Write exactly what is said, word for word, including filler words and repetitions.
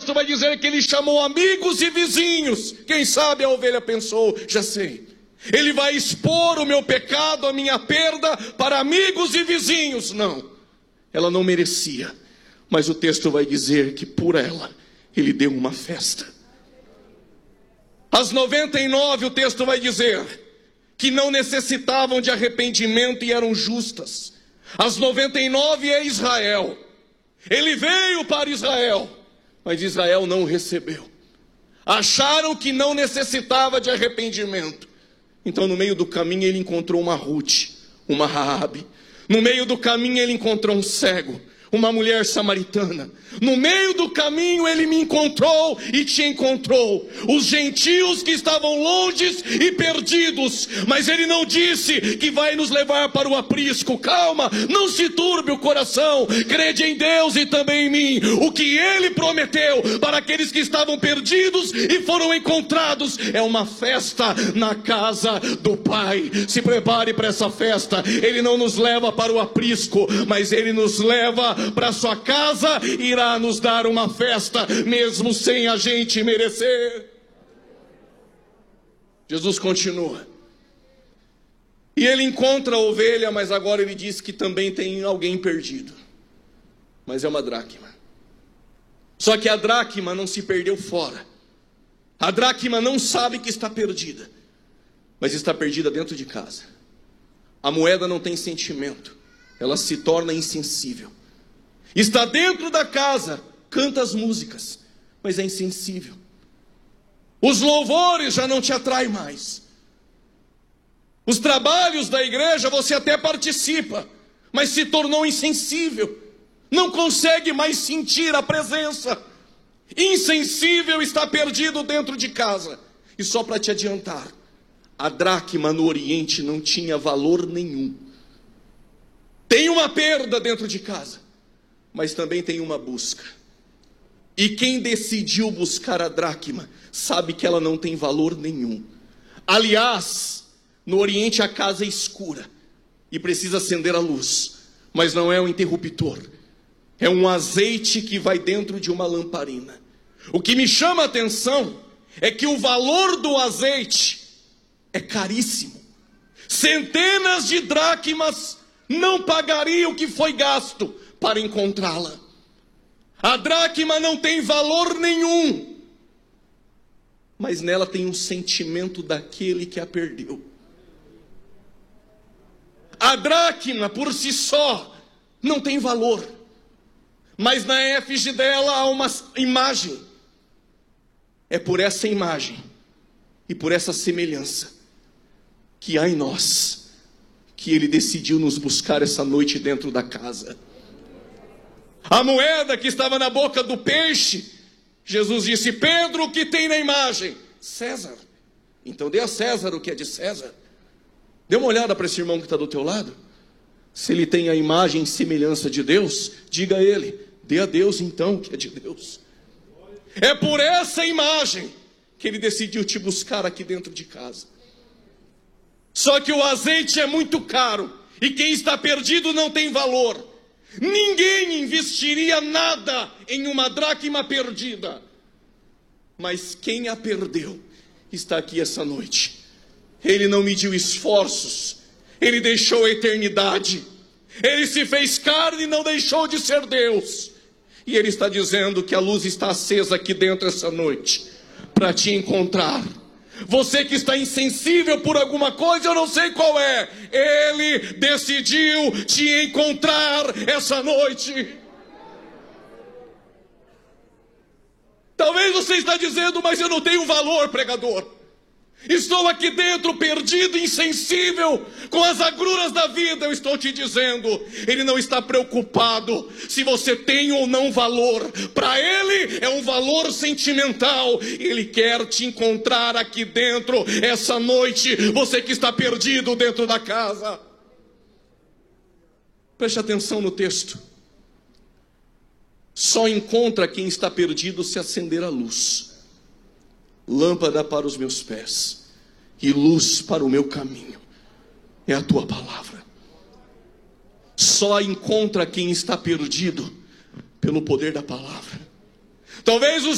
texto vai dizer que ele chamou amigos e vizinhos. Quem sabe a ovelha pensou, já sei. Ele vai expor o meu pecado, a minha perda para amigos e vizinhos. Não, ela não merecia. Mas o texto vai dizer que por ela, ele deu uma festa. As noventa e nove, o texto vai dizer que não necessitavam de arrependimento e eram justas. As noventa e nove é Israel. Ele veio para Israel, mas Israel não o recebeu. Acharam que não necessitava de arrependimento. Então no meio do caminho ele encontrou uma Ruth, uma Raabe. No meio do caminho ele encontrou um cego, uma mulher samaritana. No meio do caminho ele me encontrou e te encontrou. Os gentios que estavam longes e perdidos. Mas ele não disse que vai nos levar para o aprisco. Calma, não se turbe o coração. Crede em Deus e também em mim. O que ele prometeu para aqueles que estavam perdidos e foram encontrados é uma festa na casa do Pai. Se prepare para essa festa. Ele não nos leva para o aprisco, mas ele nos leva para sua casa e irá nos dar uma festa, mesmo sem a gente merecer. Jesus continua. E ele encontra a ovelha, mas agora ele diz que também tem alguém perdido. Mas é uma dracma. Só que a dracma não se perdeu fora. A dracma não sabe que está perdida, mas está perdida dentro de casa. A moeda não tem sentimento, ela se torna insensível. Está dentro da casa, canta as músicas, mas é insensível. Os louvores já não te atraem mais. Os trabalhos da igreja você até participa, mas se tornou insensível. Não consegue mais sentir a presença. Insensível, está perdido dentro de casa. E só para te adiantar, a dracma no Oriente não tinha valor nenhum. Tem uma perda dentro de casa, mas também tem uma busca. E quem decidiu buscar a dracma sabe que ela não tem valor nenhum. Aliás, no Oriente a casa é escura e precisa acender a luz, mas não é um interruptor, é um azeite que vai dentro de uma lamparina. O que me chama a atenção é que o valor do azeite é caríssimo. Centenas de dracmas não pagariam o que foi gasto para encontrá-la. A dracma não tem valor nenhum, mas nela tem um sentimento daquele que a perdeu. A dracma por si só não tem valor, mas na efígie dela há uma imagem. É por essa imagem e por essa semelhança que há em nós que ele decidiu nos buscar essa noite dentro da casa. A moeda que estava na boca do peixe, Jesus disse: Pedro, o que tem na imagem? César. Então dê a César o que é de César. Dê uma olhada para esse irmão que está do teu lado. Se ele tem a imagem e semelhança de Deus, diga a ele: dê a Deus então o que é de Deus. É por essa imagem que ele decidiu te buscar aqui dentro de casa. Só que o azeite é muito caro e quem está perdido não tem valor. Ninguém investiria nada em uma dracma perdida. Mas quem a perdeu está aqui essa noite. Ele não mediu esforços, ele deixou a eternidade. Ele se fez carne e não deixou de ser Deus. E ele está dizendo que a luz está acesa aqui dentro essa noite para te encontrar. Você que está insensível por alguma coisa, eu não sei qual é, ele decidiu te encontrar essa noite. Talvez você está dizendo: mas eu não tenho valor, pregador. Estou aqui dentro perdido, insensível, com as agruras da vida. Eu estou te dizendo, ele não está preocupado se você tem ou não valor. Para ele é um valor sentimental. Ele quer te encontrar aqui dentro essa noite, você que está perdido dentro da casa. Preste atenção no texto. Só encontra quem está perdido se acender a luz. Lâmpada para os meus pés e luz para o meu caminho é a tua palavra. Só encontra quem está perdido pelo poder da palavra. Talvez os